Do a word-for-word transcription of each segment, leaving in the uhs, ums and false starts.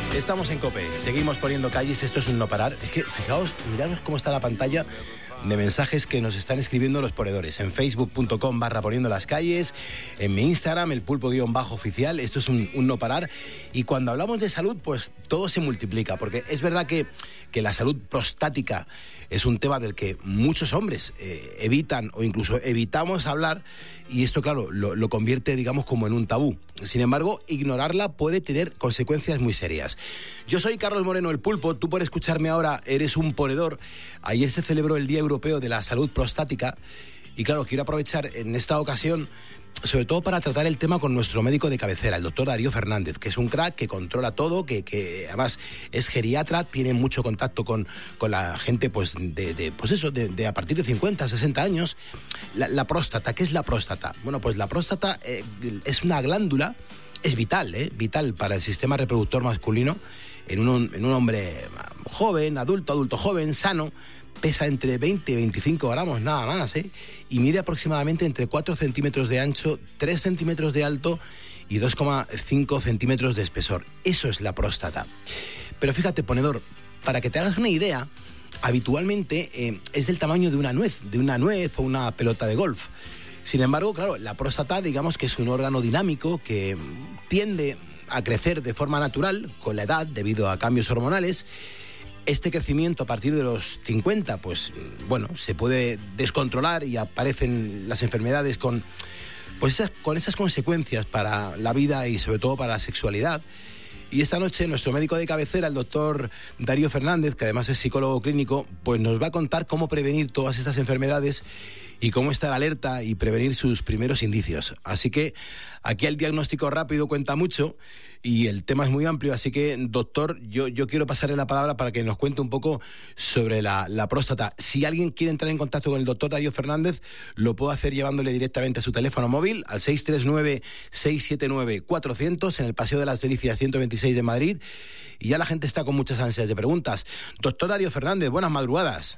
Estamos en COPE, seguimos poniendo calles, esto es un no parar. Es que, fijaos, mirad cómo está la pantalla de mensajes que nos están escribiendo los ponedores. En facebook punto com barra poniendo las calles, en mi Instagram, el pulpo guión bajo oficial. Esto es un, un no parar. Y cuando hablamos de salud, pues todo se multiplica, porque es verdad que, que la salud prostática es un tema del que muchos hombres eh, evitan o incluso evitamos hablar, y esto, claro, lo, lo convierte, digamos, como en un tabú. Sin embargo, ignorarla puede tener consecuencias muy serias. Yo soy Carlos Moreno, el pulpo. Tú, por escucharme ahora, eres un ponedor. Ayer se celebró el Día Europeo de la Salud Prostática y, claro, quiero aprovechar en esta ocasión sobre todo para tratar el tema con nuestro médico de cabecera, el doctor Darío Fernández, que es un crack, que controla todo, que, que además es geriatra, tiene mucho contacto con, con la gente pues de, de pues eso, de, de a partir de cincuenta, sesenta años. La, la próstata, ¿qué es la próstata? Bueno, pues la próstata eh, es una glándula, es vital, ¿eh? vital para el sistema reproductor masculino en un, en un hombre joven, adulto, adulto joven, sano. Pesa entre veinte y veinticinco gramos, nada más, ¿eh? Y mide aproximadamente entre cuatro centímetros de ancho, tres centímetros de alto y dos coma cinco centímetros de espesor. Eso es la próstata. Pero fíjate, ponedor, para que te hagas una idea, habitualmente eh, es del tamaño de una nuez, de una nuez o una pelota de golf. Sin embargo, claro, la próstata, digamos que es un órgano dinámico que tiende a crecer de forma natural con la edad debido a cambios hormonales. Este crecimiento a partir de los cincuenta, pues bueno, se puede descontrolar y aparecen las enfermedades con, pues esas, con esas consecuencias para la vida y sobre todo para la sexualidad. Y esta noche nuestro médico de cabecera, el doctor Darío Fernández, que además es psicólogo clínico, pues nos va a contar cómo prevenir todas estas enfermedades y cómo estar alerta y prevenir sus primeros indicios. Así que aquí el diagnóstico rápido cuenta mucho y el tema es muy amplio, así que, doctor, yo, yo quiero pasarle la palabra para que nos cuente un poco sobre la, la próstata. Si alguien quiere entrar en contacto con el doctor Darío Fernández, lo puedo hacer llevándole directamente a su teléfono móvil al seis tres nueve, seis siete nueve, cuatro cero cero en el Paseo de las Delicias ciento veintiséis de Madrid. Y ya la gente está con muchas ansias de preguntas. Doctor Darío Fernández, buenas madrugadas.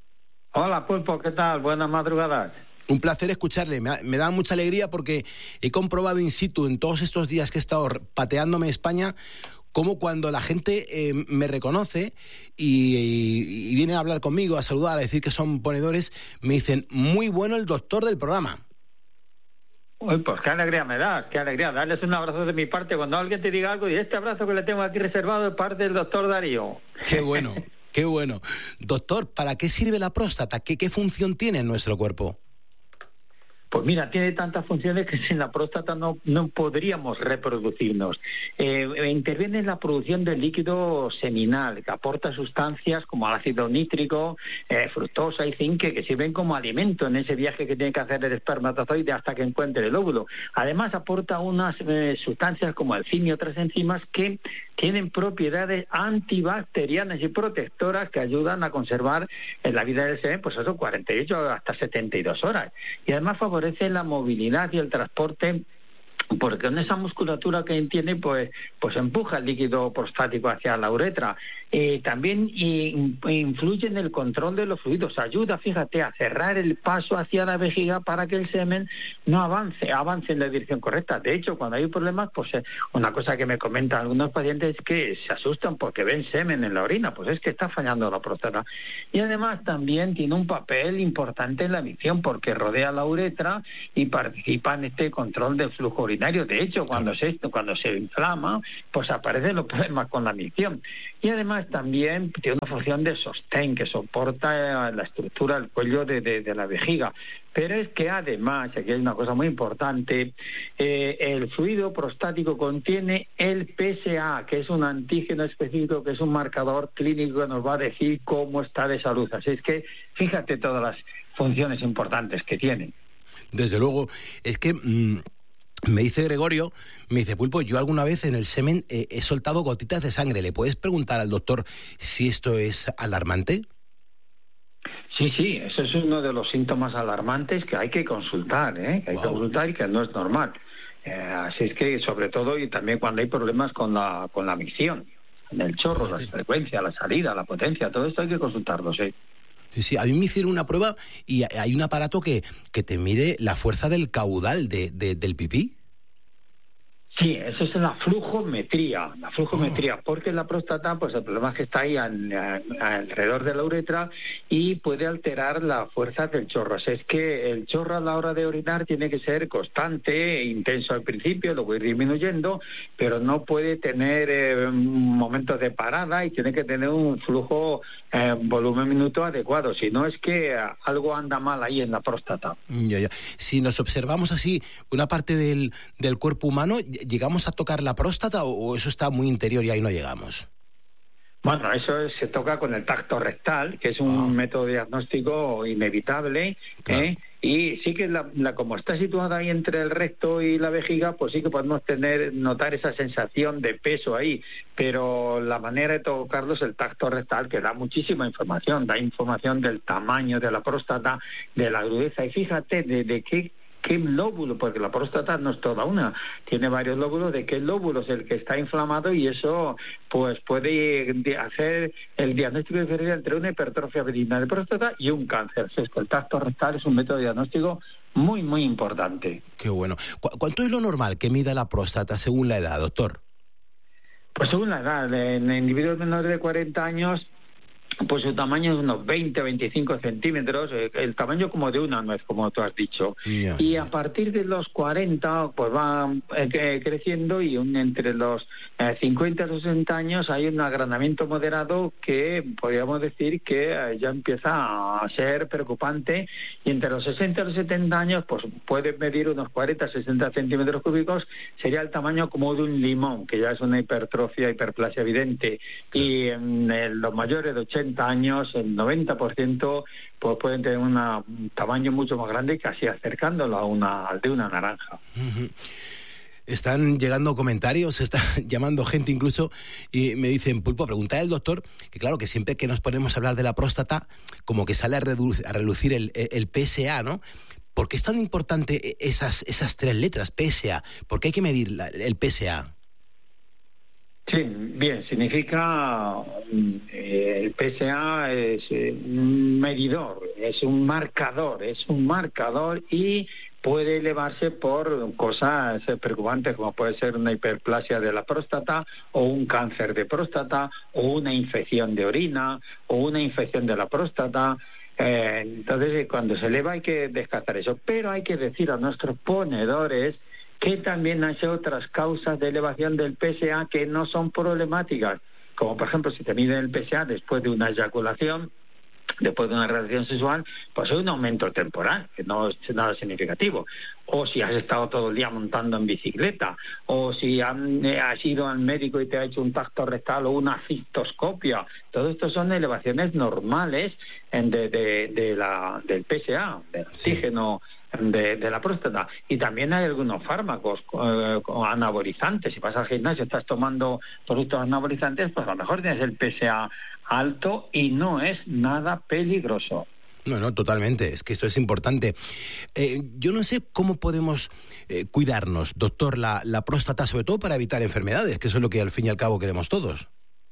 Hola, pulpo, ¿qué tal? Buenas madrugadas. Un placer escucharle, me, me da mucha alegría porque he comprobado in situ en todos estos días que he estado pateándome España cómo cuando la gente eh, me reconoce y, y, y viene a hablar conmigo, a saludar, a decir que son ponedores, me dicen, muy bueno el doctor del programa. Uy, pues qué alegría me das, qué alegría. Darles un abrazo de mi parte cuando alguien te diga algo y este abrazo que le tengo aquí reservado de parte del doctor Darío. Qué bueno, qué bueno. Doctor, ¿para qué sirve la próstata? ¿Qué, qué función tiene en nuestro cuerpo? Pues mira, tiene tantas funciones que sin la próstata no, no podríamos reproducirnos. Eh, interviene en la producción del líquido seminal, que aporta sustancias como ácido nítrico, eh, fructosa y zinc, que, que sirven como alimento en ese viaje que tiene que hacer el espermatozoide hasta que encuentre el óvulo. Además, aporta unas eh, sustancias como el cine y otras enzimas que tienen propiedades antibacterianas y protectoras que ayudan a conservar en la vida del semen, pues eso, cuarenta y ocho hasta setenta y dos horas. Y además favorece la movilidad y el transporte, porque en esa musculatura que tiene, pues, pues empuja el líquido prostático hacia la uretra. Eh, también in, influye en el control de los fluidos, ayuda, fíjate, a cerrar el paso hacia la vejiga para que el semen no avance, avance en la dirección correcta. De hecho, cuando hay problemas, pues eh, una cosa que me comentan algunos pacientes es que se asustan porque ven semen en la orina, pues es que está fallando la próstata. Y además también tiene un papel importante en la micción porque rodea la uretra y participa en este control del flujo urinario. De hecho, cuando se, cuando se inflama, pues aparecen los problemas con la micción. Y además también tiene una función de sostén que soporta la estructura del cuello de, de, de la vejiga. Pero es que además, aquí hay una cosa muy importante, eh, el fluido prostático contiene el P S A, que es un antígeno específico, que es un marcador clínico que nos va a decir cómo está de salud. Así es que fíjate todas las funciones importantes que tiene. Desde luego, es que... Mmm... Me dice Gregorio, me dice, pulpo, yo alguna vez en el semen eh, he soltado gotitas de sangre. ¿Le puedes preguntar al doctor si esto es alarmante? Sí, sí, eso es uno de los síntomas alarmantes que hay que consultar, ¿eh? Que hay wow. que consultar y que no es normal. Eh, así es que, sobre todo, y también cuando hay problemas con la con la micción, en el chorro, la frecuencia, la salida, la potencia, todo esto hay que consultarlo, sí. Sí, sí, a mí me hicieron una prueba y hay un aparato que, que te mide la fuerza del caudal de, de, del pipí. Sí, eso es la flujometría, la flujometría, oh. porque la próstata, pues el problema es que está ahí al, al, alrededor de la uretra y puede alterar la fuerza del chorro. O sea, es que el chorro a la hora de orinar tiene que ser constante, intenso al principio, luego ir disminuyendo, pero no puede tener eh, momentos de parada y tiene que tener un flujo, eh, volumen minuto adecuado, si no es que eh, algo anda mal ahí en la próstata. Ya, ya. Si nos observamos así una parte del, del cuerpo humano, ¿llegamos a tocar la próstata o eso está muy interior y ahí no llegamos? Bueno, eso es, se toca con el tacto rectal, que es un oh. método diagnóstico inevitable, claro. ¿eh? Y sí que la, la, como está situada ahí entre el recto y la vejiga, pues sí que podemos tener notar esa sensación de peso ahí, pero la manera de tocarlo es el tacto rectal, que da muchísima información, da información del tamaño de la próstata, de la agudeza, y fíjate de, de qué qué lóbulo, porque la próstata no es toda una, tiene varios lóbulos, de qué lóbulo es el que está inflamado, y eso pues puede hacer el diagnóstico diferencial entre una hipertrofia benigna de próstata y un cáncer. O sea, el tacto rectal es un método diagnóstico muy, muy importante. Qué bueno. ¿Cu- ¿Cuánto es lo normal que mida la próstata según la edad, doctor? Pues según la edad, en individuos menores de cuarenta años, pues su tamaño es unos veinte o veinticinco centímetros, el tamaño como de una nuez, como tú has dicho. Yeah. Y a partir de los cuarenta, pues va eh, creciendo, y un, entre los eh, cincuenta y los sesenta años hay un agrandamiento moderado que podríamos decir que eh, ya empieza a ser preocupante, y entre los sesenta y los setenta años pues puede medir unos cuarenta a sesenta centímetros cúbicos, sería el tamaño como de un limón, que ya es una hipertrofia, hiperplasia evidente. Sí. Y en eh, los mayores de ochenta años, el noventa por ciento pues pueden tener una, un tamaño mucho más grande, casi acercándolo a una, al de una naranja. Uh-huh. Están llegando comentarios, está llamando gente incluso, y me dicen, Pulpo, pregunta al doctor, que claro, que siempre que nos ponemos a hablar de la próstata, como que sale a, redu- a relucir el, el P S A, ¿no? ¿Por qué es tan importante esas, esas tres letras, P S A? ¿Por qué hay que medir la, el P S A? Sí, bien, significa, eh, el P S A es eh, un medidor, es un marcador, es un marcador y puede elevarse por cosas preocupantes, como puede ser una hiperplasia de la próstata, o un cáncer de próstata, o una infección de orina, o una infección de la próstata. Eh, entonces, cuando se eleva hay que descartar eso, pero hay que decir a nuestros ponedores que también hay otras causas de elevación del P S A que no son problemáticas, como por ejemplo si te miden el P S A después de una eyaculación, después de una relación sexual, pues hay un aumento temporal, que no es nada significativo. O si has estado todo el día montando en bicicleta, o si han, eh, has ido al médico y te ha hecho un tacto rectal o una cistoscopia. Todo esto son elevaciones normales en de, de, de la, del P S A, del oxígeno de, de la próstata. Y también hay algunos fármacos eh, anabolizantes. Si vas al gimnasio y estás tomando productos anabolizantes, pues a lo mejor tienes el P S A alto y no es nada peligroso. No, no, totalmente. Es que esto es importante. Eh, yo no sé cómo podemos eh, cuidarnos, doctor, la, la próstata, sobre todo para evitar enfermedades, que eso es lo que al fin y al cabo queremos todos.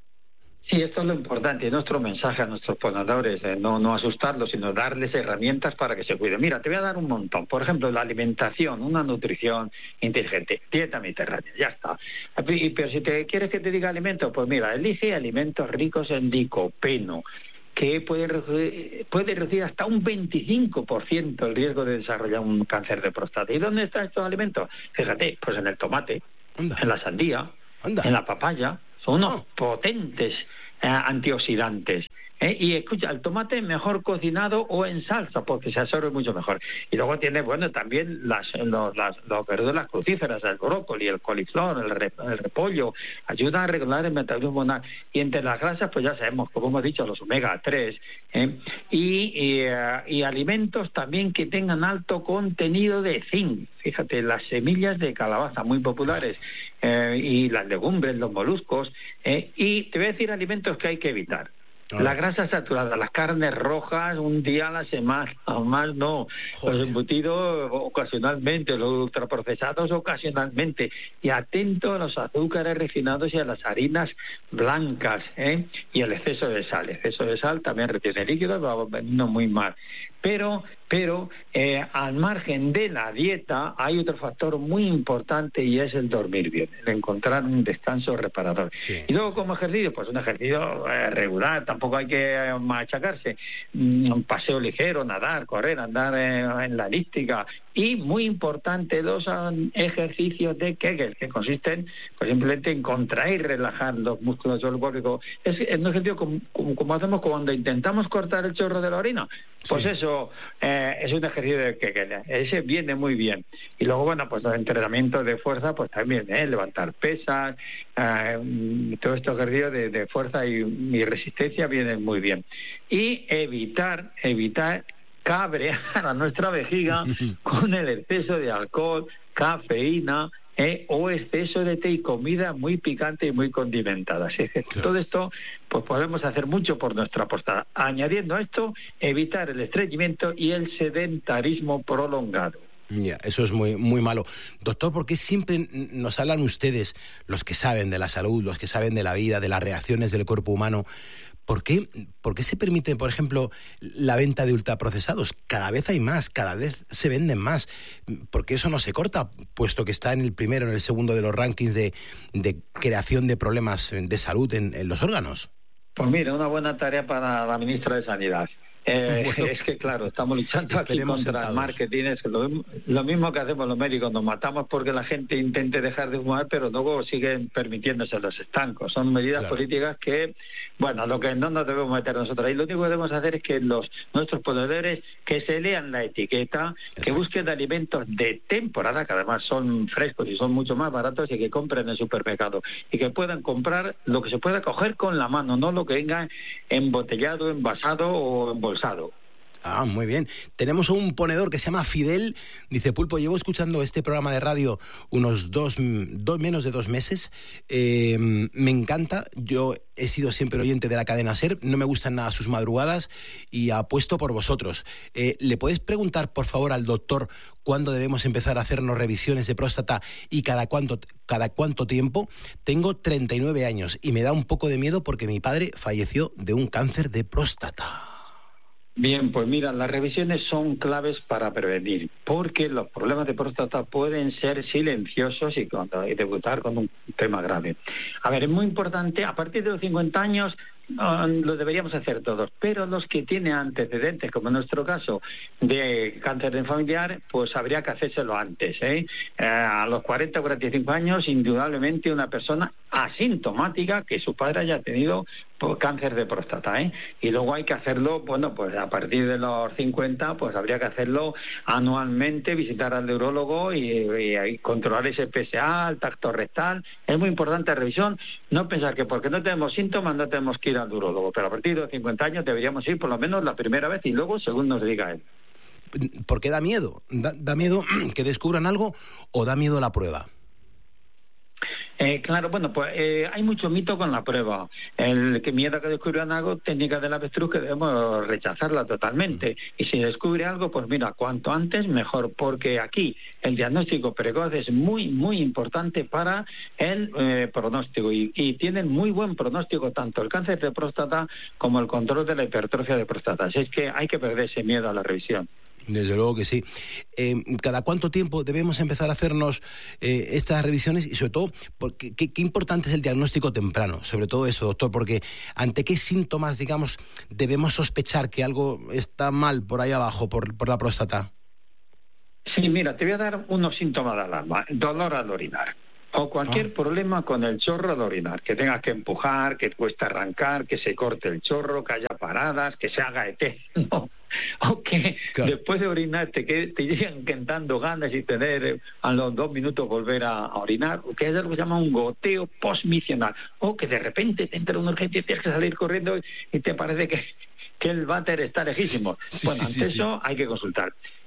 Sí, esto es lo importante, nuestro mensaje a nuestros ponedores, eh, no, no asustarlos, sino darles herramientas para que se cuiden. Mira, te voy a dar un montón. Por ejemplo, la alimentación, una nutrición inteligente, dieta mediterránea, ya está. Pero si te quieres que te diga alimentos, pues mira, elige alimentos ricos en licopeno, que puede reducir, puede reducir hasta un veinticinco por ciento el riesgo de desarrollar un cáncer de próstata. ¿Y dónde están estos alimentos? Fíjate, pues en el tomate, Anda. en la sandía, Anda. en la papaya. Son unos oh. potentes eh, antioxidantes. ¿eh? Y escucha, el tomate mejor cocinado o en salsa, porque se absorbe mucho mejor. Y luego tiene, bueno, también las, los, las, las verduras crucíferas, el brócoli, el coliflor, el, re, el repollo, ayudan a regular el metabolismo hormonal. Y entre las grasas, pues ya sabemos, como hemos dicho, los omega tres. ¿eh? Y, y, uh, y alimentos también que tengan alto contenido de zinc. Fíjate, las semillas de calabaza, muy populares, eh, y las legumbres, los moluscos. ¿eh? Y te voy a decir alimentos que hay que evitar. Ah. La grasa saturada, las carnes rojas un día a la semana, o más no. Joder. Los embutidos ocasionalmente, los ultraprocesados ocasionalmente. Y atento a los azúcares refinados y a las harinas blancas, ¿eh? Y el exceso de sal. El exceso de sal también retiene líquidos, va no muy mal. Pero Pero eh, al margen de la dieta hay otro factor muy importante y es el dormir bien, el encontrar un descanso reparador. Sí, y luego como ejercicio, pues un ejercicio eh, regular, tampoco hay que machacarse, un paseo ligero, nadar, correr, andar eh, en la elíptica. Y muy importante, los ejercicios de Kegel, que consisten pues, simplemente en contraer y relajar los músculos del cuerpo. Es, es un ejercicio como, como, como hacemos cuando intentamos cortar el chorro de la orina. Pues sí. eso eh, es un ejercicio de Kegel. Ese viene muy bien. Y luego, bueno, pues los entrenamientos de fuerza, pues también, ¿eh? levantar pesas, eh, todo este ejercicio de, de fuerza y, y resistencia vienen muy bien. Y evitar, evitar cabrear a nuestra vejiga con el exceso de alcohol, cafeína eh, o exceso de té y comida muy picante y muy condimentada. Así que claro. Todo esto pues podemos hacer mucho por nuestra próstata. Añadiendo a esto, evitar el estreñimiento y el sedentarismo prolongado. Ya, eso es muy muy malo. Doctor, ¿por qué siempre nos hablan ustedes, los que saben de la salud, los que saben de la vida, de las reacciones del cuerpo humano? ¿Por qué, ¿Por qué se permite, por ejemplo, la venta de ultraprocesados? Cada vez hay más, cada vez se venden más. ¿Por qué eso no se corta, puesto que está en el primero, en el segundo de los rankings de, de creación de problemas de salud en, en los órganos? Pues mira, una buena tarea para la ministra de Sanidad. Eh, bueno, es que claro, estamos luchando aquí contra sentados. El marketing, es lo, lo mismo que hacemos los médicos, nos matamos porque la gente intente dejar de fumar, pero luego siguen permitiéndose los estancos. Son medidas claro. políticas que, bueno, lo que no nos debemos meter nosotros. Y lo único que debemos hacer es que los nuestros proveedores que se lean la etiqueta, exacto. que busquen alimentos de temporada, que además son frescos y son mucho más baratos, y que compren en el supermercado. Y que puedan comprar lo que se pueda coger con la mano, no lo que venga embotellado, envasado o embolsado. Ah, muy bien. Tenemos a un ponedor que se llama Fidel. Dice, Pulpo, llevo escuchando este programa de radio unos dos, dos menos de dos meses. Eh, me encanta. Yo he sido siempre oyente de la cadena SER. No me gustan nada sus madrugadas y apuesto por vosotros. Eh, ¿Le puedes preguntar, por favor, al doctor cuándo debemos empezar a hacernos revisiones de próstata y cada cuánto, cada cuánto tiempo? Tengo treinta y nueve años y me da un poco de miedo porque mi padre falleció de un cáncer de próstata. Bien, pues mira, las revisiones son claves para prevenir, porque los problemas de próstata pueden ser silenciosos y, y debutar con un tema grave. A ver, es muy importante, a partir de los cincuenta años, lo deberíamos hacer todos, pero los que tienen antecedentes, como en nuestro caso, de cáncer familiar, pues habría que hacérselo antes, ¿eh? Eh, a los cuarenta o cuarenta y cinco años, indudablemente una persona asintomática que su padre haya tenido cáncer de próstata, ¿eh? Y luego hay que hacerlo, bueno, pues a partir de los cincuenta, pues habría que hacerlo anualmente, visitar al neurólogo y, y, y controlar ese P S A, el tacto rectal. Es muy importante la revisión, no pensar que porque no tenemos síntomas no tenemos que ir al neurólogo, pero a partir de los cincuenta años deberíamos ir por lo menos la primera vez y luego según nos diga él. ¿Por qué da miedo? ¿Da, da miedo que descubran algo o da miedo la prueba? Eh, claro, bueno, pues eh, hay mucho mito con la prueba. El que miedo a que descubran algo, técnica del avestruz, que debemos rechazarla totalmente. Y si descubre algo, pues mira, cuanto antes mejor, porque aquí el diagnóstico precoz es muy, muy importante para el eh, pronóstico. Y, y tienen muy buen pronóstico tanto el cáncer de próstata como el control de la hipertrofia de próstata. Así es que hay que perder ese miedo a la revisión. Desde luego que sí. Eh, ¿Cada cuánto tiempo debemos empezar a hacernos eh, estas revisiones? Y sobre todo, porque, ¿qué, qué importante es el diagnóstico temprano? Sobre todo eso, doctor, porque ¿ante qué síntomas, digamos, debemos sospechar que algo está mal por ahí abajo, por, por la próstata? Sí, mira, te voy a dar unos síntomas de alarma. Dolor al orinar. O cualquier ah. problema con el chorro al orinar, que tengas que empujar, que cuesta arrancar, que se corte el chorro, que haya paradas, que se haga eterno, o que claro. después de orinar te, que, te lleguen cantando ganas y tener a los dos minutos volver a, a orinar, o que haya algo que se llama un goteo postmisional, o que de repente te entra una urgencia y tienes que salir corriendo y te parece que, que el váter está lejísimo. Sí, bueno, sí, ante sí, eso sí. hay que consultar.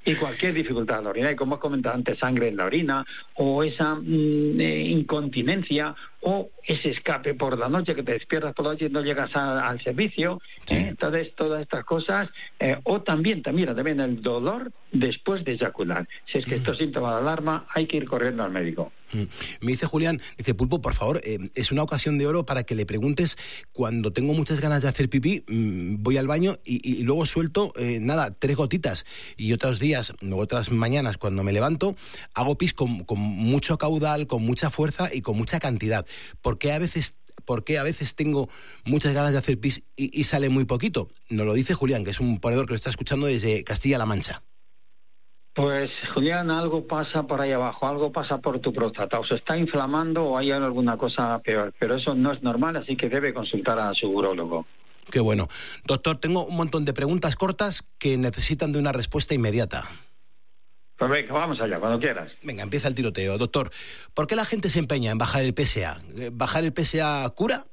y cualquier dificultad en la orina, y como he comentado antes, sangre en la orina, o esa mm, eh, incontinencia, o ese escape por la noche, que te despiertas por la noche y no llegas a, al servicio, sí. ¿eh? Entonces todas estas cosas, eh, o también, también, también el dolor después de eyacular. Si es que mm. estos síntomas de alarma, hay que ir corriendo al médico. Mm. Me dice Julián, dice, Pulpo, por favor, eh, es una ocasión de oro para que le preguntes, cuando tengo muchas ganas de hacer pipí, mmm, voy al baño y, y luego suelto, eh, nada, tres gotitas, y otros días, otras mañanas, cuando me levanto, hago pis con, con mucho caudal, con mucha fuerza y con mucha cantidad. ¿Por qué a veces, por qué a veces tengo muchas ganas de hacer pis y, y sale muy poquito? Nos lo dice Julián, que es un ponedor que lo está escuchando desde Castilla-La Mancha. Pues, Julián, algo pasa por ahí abajo, algo pasa por tu próstata, o se está inflamando o hay alguna cosa peor, pero eso no es normal, así que debe consultar a su urólogo. Qué bueno. Doctor, tengo un montón de preguntas cortas que necesitan de una respuesta inmediata. Pues venga, vamos allá, cuando quieras. Venga, empieza el tiroteo. Doctor, ¿por qué la gente se empeña en bajar el P S A? ¿Bajar el P S A cura?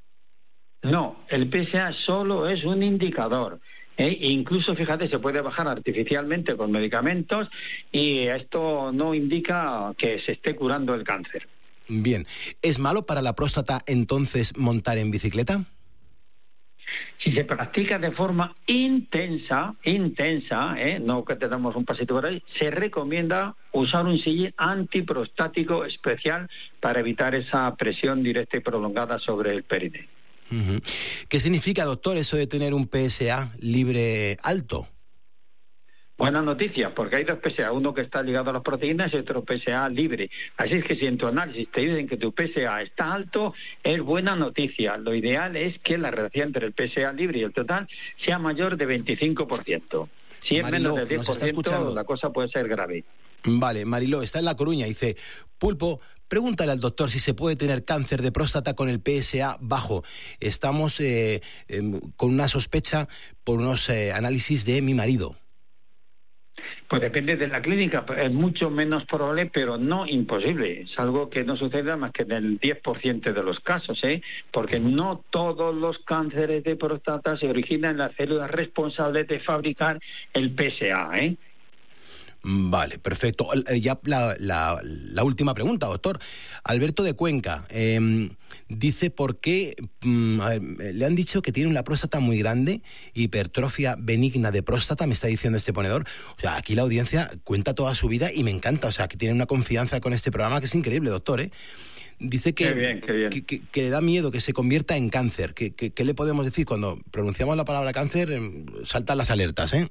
No, el P S A solo es un indicador. ¿Eh? Incluso, fíjate, se puede bajar artificialmente con medicamentos y esto no indica que se esté curando el cáncer. Bien. ¿Es malo para la próstata entonces montar en bicicleta? Si se practica de forma intensa, intensa, ¿eh? no que tengamos un pasito por ahí, se recomienda usar un sillín antiprostático especial para evitar esa presión directa y prolongada sobre el perineo. Uh-huh. ¿Qué significa, doctor, eso de tener un P S A libre alto? Buena noticia, porque hay dos P S A, uno que está ligado a las proteínas y otro P S A libre. Así es que si en tu análisis te dicen que tu P S A está alto, es buena noticia. Lo ideal es que la relación entre el P S A libre y el total sea mayor de veinticinco por ciento. Si es Mariló, menos del diez por ciento, la cosa puede ser grave. Vale, Mariló, está en La Coruña, dice, Pulpo, pregúntale al doctor si se puede tener cáncer de próstata con el P S A bajo. Estamos eh, eh, con una sospecha por unos eh, análisis de mi marido. Pues depende de la clínica, es mucho menos probable, pero no imposible. Es algo que no sucede más que en el diez por ciento de los casos, ¿eh? Porque no todos los cánceres de próstata se originan en las células responsables de fabricar el P S A, ¿eh? Vale, perfecto. Ya la, la, la última pregunta, doctor. Alberto de Cuenca eh, dice por qué mm, a ver, le han dicho que tiene una próstata muy grande, hipertrofia benigna de próstata, me está diciendo este ponedor. O sea, aquí la audiencia cuenta toda su vida y me encanta. O sea, que tiene una confianza con este programa que es increíble, doctor, ¿eh? Dice que, qué bien, qué bien. que, que, que le da miedo que se convierta en cáncer. ¿Qué, que, que le podemos decir? Cuando pronunciamos la palabra cáncer, saltan las alertas, ¿eh?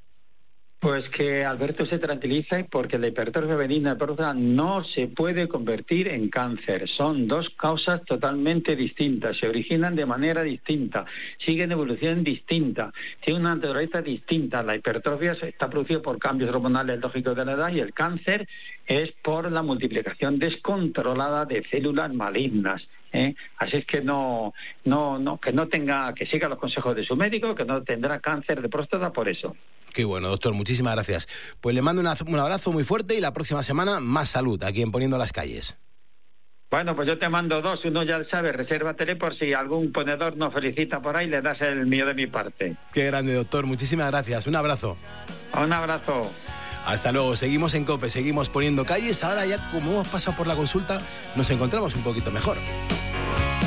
Pues que Alberto se tranquiliza porque la hipertrofia benigna de próstata no se puede convertir en cáncer. Son dos causas totalmente distintas, se originan de manera distinta, siguen evolución distinta, tienen una naturaleza distinta. La hipertrofia está producida por cambios hormonales lógicos de la edad y el cáncer es por la multiplicación descontrolada de células malignas. ¿Eh? Así es que no, no, no, que no tenga, que siga los consejos de su médico, que no tendrá cáncer de próstata por eso. Qué bueno, doctor, muchísimas gracias. Pues le mando una, un abrazo muy fuerte y la próxima semana más salud aquí en Poniendo las Calles. Bueno, pues yo te mando dos, uno ya sabes, resérvatele por si algún ponedor nos felicita por ahí, le das el mío de mi parte. Qué grande, doctor, muchísimas gracias, un abrazo. Un abrazo. Hasta luego, seguimos en COPE, seguimos Poniendo Calles. Ahora ya como hemos pasado por la consulta, nos encontramos un poquito mejor.